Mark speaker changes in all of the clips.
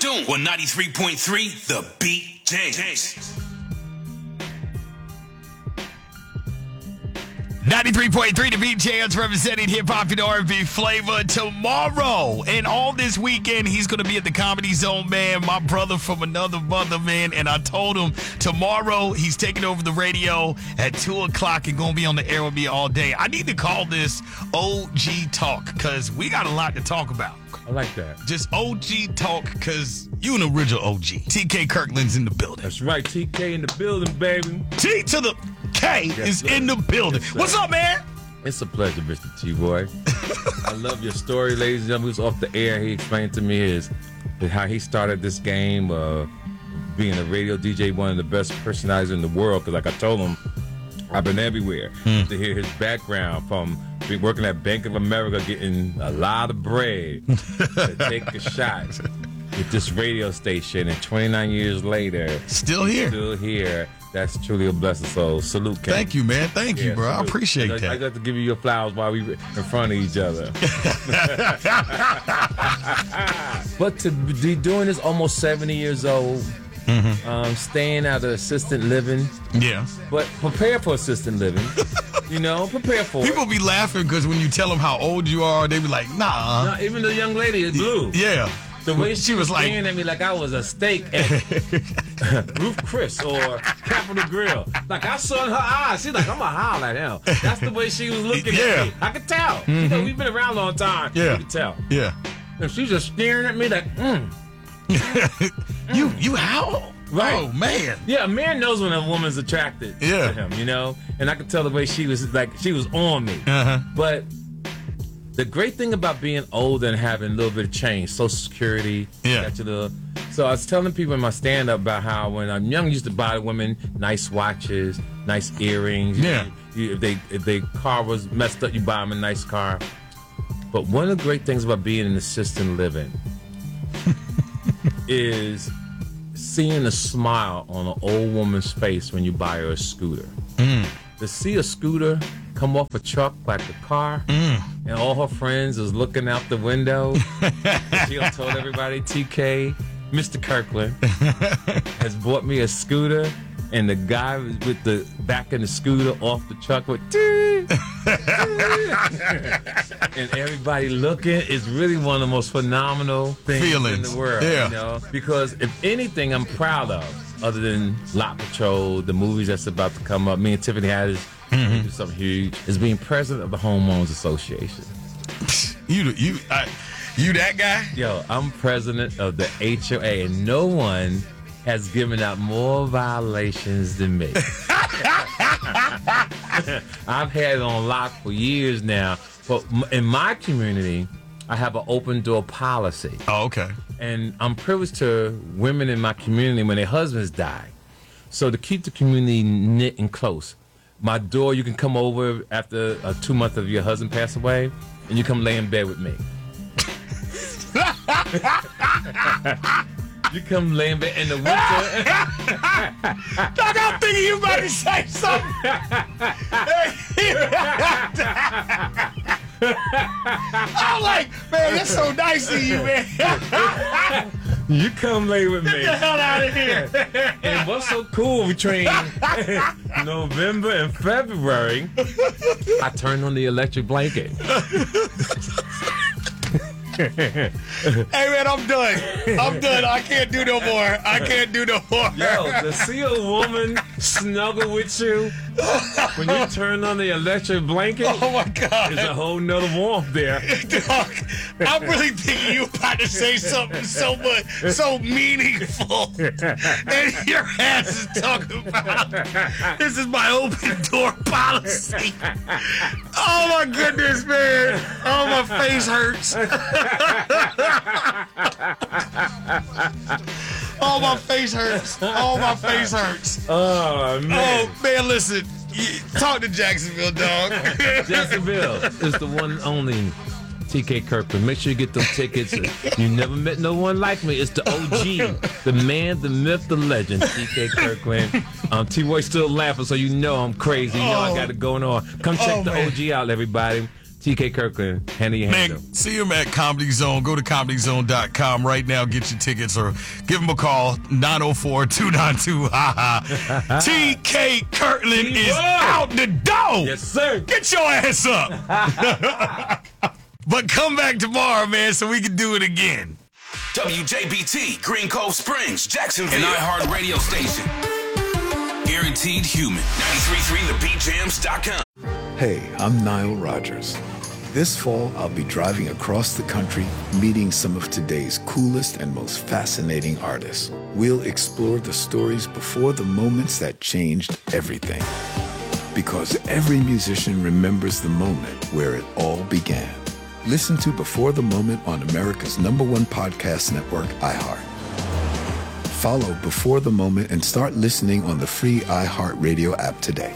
Speaker 1: doing on 93.3 The Beat James.
Speaker 2: 93.3 The Beat Jams, representing hip-hop and R&B flavor. Tomorrow and all this weekend, he's going to be at the Comedy Zone, man. My brother from another mother, man. And I told him tomorrow he's taking over the radio at 2 o'clock and going to be on the air with me all day. I need to call this OG Talk because we got a lot to talk about.
Speaker 3: I like that.
Speaker 2: Just OG Talk because you an original OG. TK Kirkland's in the building.
Speaker 3: That's right. TK in the building, baby.
Speaker 2: T to the K is in the building.
Speaker 3: Yes,
Speaker 2: what's up, man?
Speaker 3: It's a pleasure, Mr. T-Boy. I love your story, ladies and gentlemen. He was off the air. He explained to me how he started this game, being a radio DJ, one of the best personalities in the world. Because like I told him, I've been everywhere to hear his background from working at Bank of America, getting a lot of bread to take a shot with this radio station. And 29 years later,
Speaker 2: Still here.
Speaker 3: That's truly a blessing. So salute, Ken.
Speaker 2: Thank you, man. Thank you, bro.
Speaker 3: Salute.
Speaker 2: I appreciate that.
Speaker 3: I got to give you your flowers while we were in front of each other. But to be doing this almost 70 years old, staying out of assisted living.
Speaker 2: Yeah.
Speaker 3: But prepare for assisted living. Prepare for
Speaker 2: People be laughing because when you tell them how old you are, they be like, nah.
Speaker 3: No, even the young lady is blue.
Speaker 2: Yeah.
Speaker 3: The way
Speaker 2: she was like,
Speaker 3: staring at me like I was a steak at Ruth Chris or Capital Grill. Like I saw in her eyes, she's like, I'm gonna holler at him. That's the way she was looking at me. I could tell. We've been around a long time.
Speaker 2: Yeah.
Speaker 3: You could tell.
Speaker 2: Yeah.
Speaker 3: And she's just staring at me like,
Speaker 2: You how?
Speaker 3: Right.
Speaker 2: Oh, man.
Speaker 3: Yeah, a man knows when a woman's attracted to him, And I could tell the way she was on me. But the great thing about being old and having a little bit of change, Social Security, so I was telling people in my stand-up about how when I'm young, I used to buy women nice watches, nice earrings. If their car was messed up, you buy them a nice car. But one of the great things about being in assisted living is seeing a smile on an old woman's face when you buy her a scooter. To see a scooter come off a truck like a car, and all her friends is looking out the window. She done told everybody, TK, Mr. Kirkland, has bought me a scooter, and the guy with the back of the scooter off the truck with and everybody looking is really one of the most phenomenal things in the world. Because if anything I'm proud of, other than Lot Patrol, the movies that's about to come up, me and Tiffany Haddish do something huge, is being president of the Homeowners Association.
Speaker 2: You that guy?
Speaker 3: Yo, I'm president of the HOA, and no one has given out more violations than me. I've had it on lock for years now. But in my community, I have an open door policy.
Speaker 2: Oh, okay.
Speaker 3: And I'm privileged to women in my community when their husbands die. So to keep the community knit and close, my door, you can come over after 2 months of your husband passed away, and you come lay in bed with me. You come lay in bed in the winter.
Speaker 2: Doc, I'm thinking you about to say something. I'm like, man, that's so nice of you, man.
Speaker 3: You come lay with me.
Speaker 2: Get the hell out of here.
Speaker 3: And what's so cool between November and February, I turn on the electric blanket.
Speaker 2: Hey, man, I'm done. I can't do no more.
Speaker 3: Yo, to see a woman snuggle with you when you turn on the electric blanket,
Speaker 2: oh my God,
Speaker 3: there's a whole nother warmth there.
Speaker 2: Dog, I'm really thinking you about to say something so meaningful, and your ass is talking about this is my open door policy. Oh my goodness, man! Oh, my face hurts. Oh, my face hurts.
Speaker 3: Oh, man.
Speaker 2: Oh, man, listen. Talk to Jacksonville, dog.
Speaker 3: Jacksonville is the one and only TK Kirkland. Make sure you get those tickets. You never met no one like me. It's the OG, the man, the myth, the legend, TK Kirkland. T-Roy still laughing, so you know I'm crazy. You know I got it going on. Come check the OG out, everybody. TK Kirkland, handle your handle.
Speaker 2: Man, see him at Comedy Zone. Go to ComedyZone.com right now. Get your tickets or give him a call, 904-292-HAHA. TK Kirkland is out the door.
Speaker 3: Yes, sir.
Speaker 2: Get your ass up. But come back tomorrow, man, so we can do it again.
Speaker 1: WJBT, Green Cove Springs, Jacksonville, an iHeart radio station. Guaranteed human. 93.3thebeatjams.com.
Speaker 4: Hey, I'm Nile Rodgers. This fall, I'll be driving across the country, meeting some of today's coolest and most fascinating artists. We'll explore the stories before the moments that changed everything. Because every musician remembers the moment where it all began. Listen to Before the Moment on America's #1 podcast network, iHeart. Follow Before the Moment and start listening on the free iHeartRadio app today.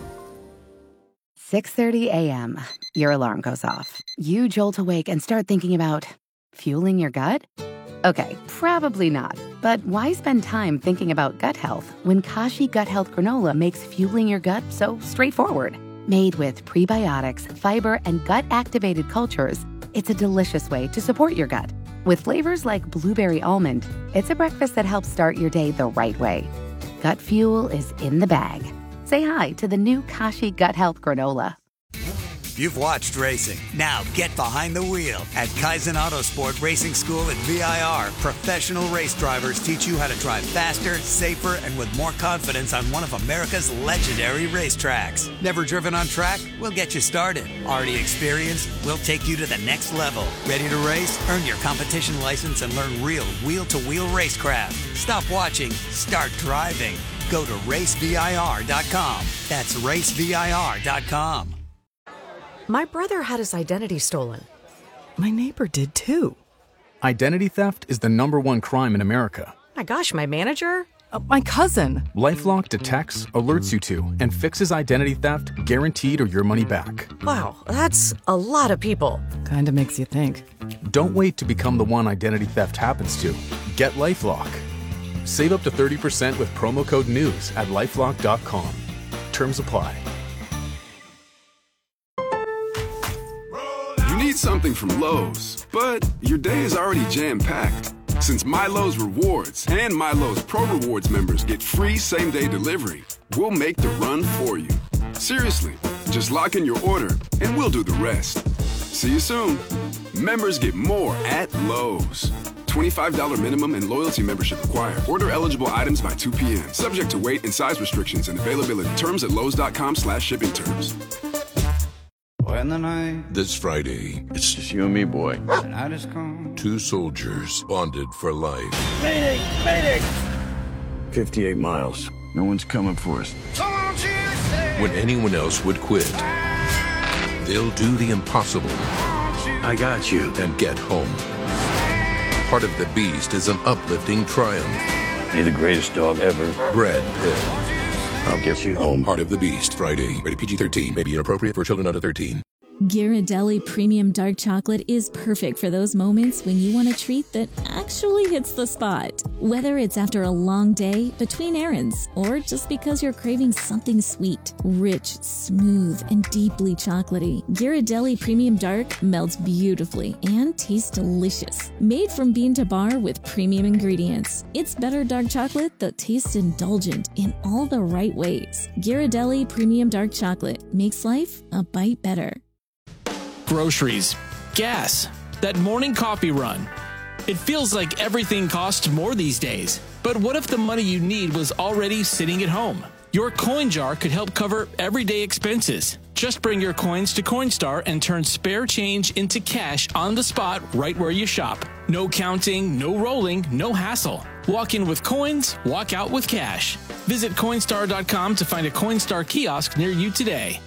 Speaker 5: 6:30 a.m. Your alarm goes off. You jolt awake and start thinking about fueling your gut? Okay, probably not. But why spend time thinking about gut health when Kashi Gut Health Granola makes fueling your gut so straightforward? Made with prebiotics, fiber, and gut-activated cultures, it's a delicious way to support your gut. With flavors like blueberry almond, it's a breakfast that helps start your day the right way. Gut fuel is in the bag. Say hi to the new Kashi Gut Health Granola.
Speaker 6: You've watched racing. Now get behind the wheel. At Kaizen Autosport Racing School at VIR, professional race drivers teach you how to drive faster, safer, and with more confidence on one of America's legendary racetracks. Never driven on track? We'll get you started. Already experienced? We'll take you to the next level. Ready to race? Earn your competition license and learn real wheel-to-wheel racecraft. Stop watching. Start driving. Go to racevir.com. That's racevir.com.
Speaker 7: My brother had his identity stolen. My neighbor did too.
Speaker 8: Identity theft is the #1 crime in America.
Speaker 7: My gosh, my manager? My cousin.
Speaker 8: LifeLock detects, alerts you to, and fixes identity theft guaranteed or your money back.
Speaker 7: Wow, that's a lot of people. Kinda makes you think.
Speaker 8: Don't wait to become the one identity theft happens to. Get LifeLock. Save up to 30% with promo code NEWS at LifeLock.com. Terms apply.
Speaker 9: You need something from Lowe's, but your day is already jam-packed. Since MyLowe's Rewards and MyLowe's Pro Rewards members get free same-day delivery, we'll make the run for you. Seriously, just lock in your order and we'll do the rest. See you soon. Members get more at Lowe's. $25 minimum and loyalty membership required. Order eligible items by 2 p.m. Subject to weight and size restrictions and availability. Terms at lowes.com/shipping terms.
Speaker 10: This Friday, it's just you and me, boy. Two soldiers bonded for life.
Speaker 11: Mayday! Mayday!
Speaker 10: 58 miles. No one's coming for us. When anyone else would quit, they'll do the impossible. I got you. And get home. Part of the Beast is an uplifting triumph.
Speaker 11: You're the greatest dog ever.
Speaker 10: Brad Pitt.
Speaker 11: I'll get you home.
Speaker 10: Part of the Beast, Friday. Rated PG-13. May be inappropriate for children under 13.
Speaker 12: Ghirardelli Premium Dark Chocolate is perfect for those moments when you want a treat that actually hits the spot. Whether it's after a long day, between errands, or just because you're craving something sweet, rich, smooth, and deeply chocolatey, Ghirardelli Premium Dark melts beautifully and tastes delicious. Made from bean to bar with premium ingredients, it's better dark chocolate that tastes indulgent in all the right ways. Ghirardelli Premium Dark Chocolate makes life a bite better.
Speaker 13: Groceries, gas, that morning coffee run. It feels like everything costs more these days. But what if the money you need was already sitting at home? Your coin jar could help cover everyday expenses. Just bring your coins to Coinstar and turn spare change into cash on the spot right where you shop. No counting, no rolling, no hassle. Walk in with coins, walk out with cash. Visit Coinstar.com to find a Coinstar kiosk near you today.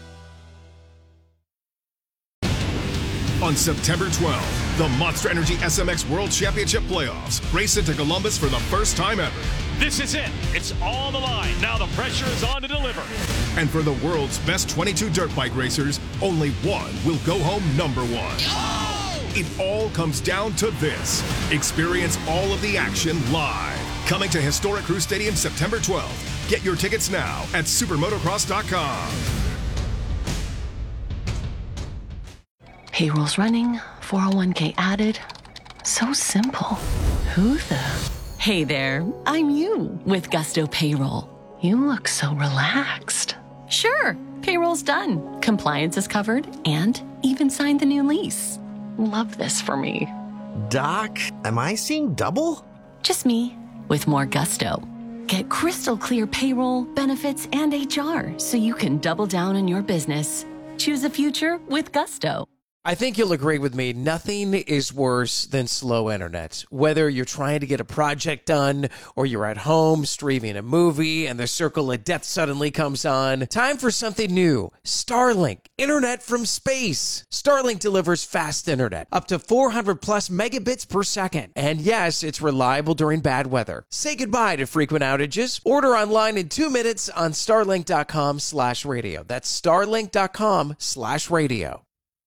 Speaker 14: On September 12th, the Monster Energy SMX World Championship Playoffs race into Columbus for the first time ever.
Speaker 15: This is it. It's on the line. Now the pressure is on to deliver.
Speaker 14: And for the world's best 22 dirt bike racers, only one will go home number one.
Speaker 15: Oh!
Speaker 14: It all comes down to this. Experience all of the action live. Coming to Historic Crew Stadium September 12th. Get your tickets now at supermotocross.com.
Speaker 16: Payroll's running, 401k added. So simple. Who the? Hey there, I'm you with Gusto Payroll. You look so relaxed. Sure, payroll's done. Compliance is covered and even signed the new lease. Love this for me.
Speaker 17: Doc, am I seeing double?
Speaker 16: Just me with more gusto. Get crystal clear payroll, benefits, and HR so you can double down on your business. Choose a future with Gusto.
Speaker 18: I think you'll agree with me. Nothing is worse than slow internet. Whether you're trying to get a project done or you're at home streaming a movie and the circle of death suddenly comes on. Time for something new. Starlink, internet from space. Starlink delivers fast internet, up to 400 plus megabits per second. And yes, it's reliable during bad weather. Say goodbye to frequent outages. Order online in 2 minutes on starlink.com/radio. That's starlink.com/radio.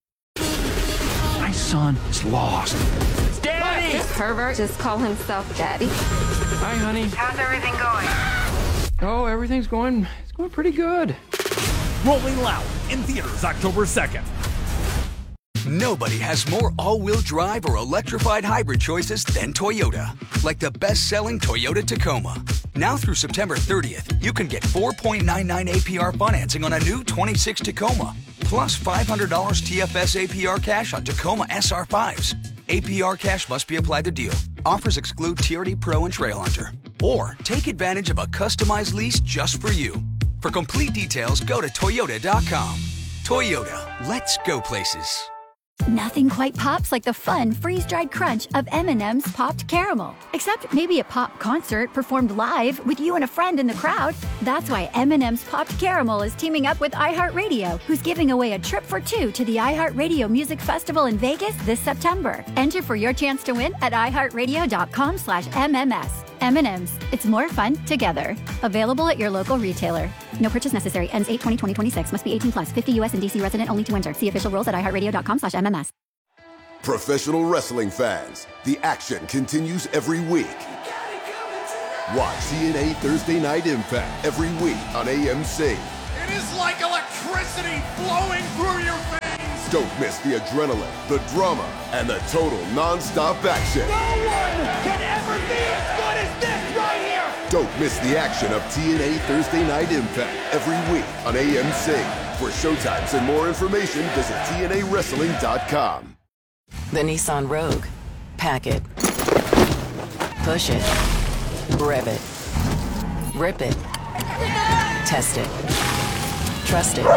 Speaker 19: My son is lost.
Speaker 20: Daddy! This pervert just called himself Daddy.
Speaker 19: Hi, honey.
Speaker 20: How's everything going?
Speaker 19: Oh, everything's going pretty good.
Speaker 21: Rolling Loud in theaters October 2nd.
Speaker 22: Nobody has more all-wheel drive or electrified hybrid choices than Toyota. Like the best-selling Toyota Tacoma. Now through September 30th, you can get 4.99 APR financing on a new 26 Tacoma. Plus $500 TFS APR cash on Tacoma SR5s. APR cash must be applied to deal. Offers exclude TRD Pro and Trail Hunter. Or take advantage of a customized lease just for you. For complete details, go to Toyota.com. Toyota, let's go places.
Speaker 23: Nothing quite pops like the fun freeze-dried crunch of M&M's Popped Caramel. Except maybe a pop concert performed live with you and a friend in the crowd. That's why M&M's Popped Caramel is teaming up with iHeartRadio, who's giving away a trip for two to the iHeartRadio Music Festival in Vegas this September. Enter for your chance to win at iHeartRadio.com/MMS. M&M's. It's more fun together. Available at your local retailer. No purchase necessary. Ends 8/20/2026. Must be 18 plus. 50 U.S. and D.C. resident only to enter. See official rules at iHeartRadio.com/MMS.
Speaker 24: Professional wrestling fans, the action continues every week. Watch TNA Thursday Night Impact every week on AMC.
Speaker 1: It is like electricity flowing through your veins.
Speaker 24: Don't miss the adrenaline, the drama, and the total non-stop action.
Speaker 1: No one can ever be as good as this right here.
Speaker 24: Don't miss the action of TNA Thursday Night Impact every week on AMC. For showtimes and more information, visit TNAWrestling.com.
Speaker 16: The Nissan Rogue. Pack it. Push it. Rev it. Rip it. Test it. Trust it.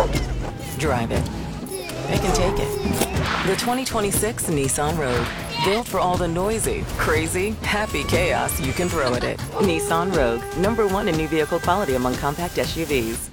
Speaker 16: Drive it. It can take it. The 2026 Nissan Rogue. Built for all the noisy, crazy, happy chaos you can throw at it. Nissan Rogue. #1 in new vehicle quality among compact SUVs.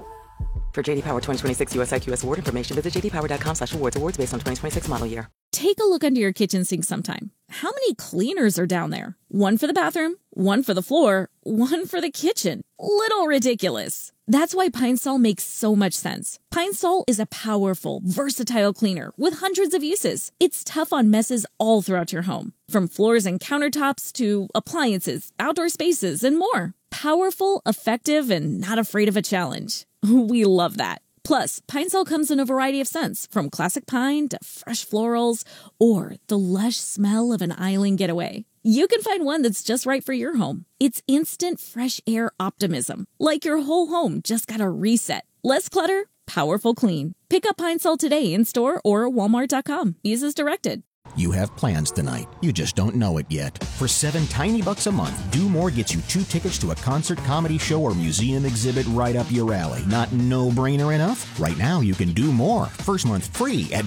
Speaker 16: For JD Power 2026 US IQS award information, visit jdpower.com/awards. Awards based on 2026 model year.
Speaker 12: Take a look under your kitchen sink sometime. How many cleaners are down there? One for the bathroom, one for the floor, one for the kitchen. Little ridiculous. That's why Pine Sol makes so much sense. Pine Sol is a powerful, versatile cleaner with hundreds of uses. It's tough on messes all throughout your home, from floors and countertops to appliances, outdoor spaces, and more. Powerful, effective, and not afraid of a challenge. We love that. Plus, Pine Sol comes in a variety of scents, from classic pine to fresh florals, or the lush smell of an island getaway. You can find one that's just right for your home. It's instant fresh air optimism, like your whole home just got a reset. Less clutter, powerful clean. Pick up Pine Sol today in store or Walmart.com. Use as directed.
Speaker 25: You have plans tonight. You just don't know it yet. For $7 tiny bucks a month, Do More gets you 2 tickets to a concert, comedy show, or museum exhibit right up your alley. Not no-brainer enough? Right now, you can do more. First month free at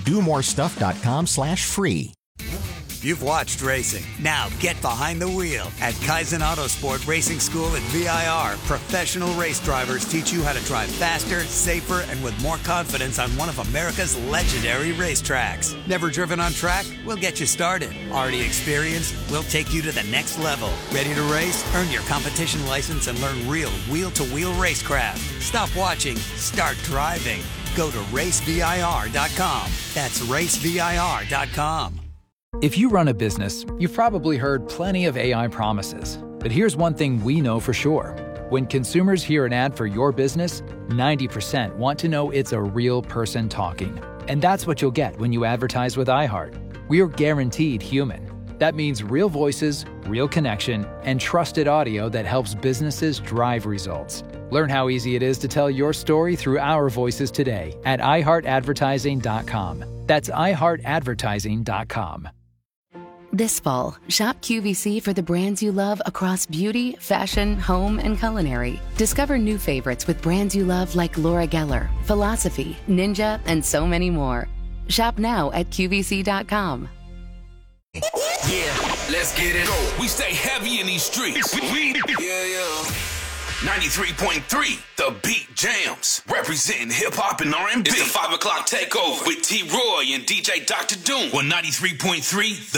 Speaker 25: domorestuff.com/free.
Speaker 6: You've watched racing. Now get behind the wheel. At Kaizen Autosport Racing School at VIR, professional race drivers teach you how to drive faster, safer, and with more confidence on one of America's legendary racetracks. Never driven on track? We'll get you started. Already experienced? We'll take you to the next level. Ready to race? Earn your competition license and learn real wheel-to-wheel racecraft. Stop watching. Start driving. Go to racevir.com. That's racevir.com.
Speaker 26: If you run a business, you've probably heard plenty of AI promises. But here's one thing we know for sure. When consumers hear an ad for your business, 90% want to know it's a real person talking. And that's what you'll get when you advertise with iHeart. We're guaranteed human. That means real voices, real connection, and trusted audio that helps businesses drive results. Learn how easy it is to tell your story through our voices today at iHeartAdvertising.com. That's iHeartAdvertising.com.
Speaker 2: This fall, shop QVC for the brands you love across beauty, fashion, home, and culinary. Discover new favorites with brands you love like Laura Geller, Philosophy, Ninja, and so many more. Shop now at QVC.com.
Speaker 3: Yeah, let's get it. We stay heavy in these streets. Yeah. 93.3, The Beat Jams. Representing hip-hop and R&B. It's the 5 o'clock takeover with T-Roy and DJ Dr. Doom on 93.3,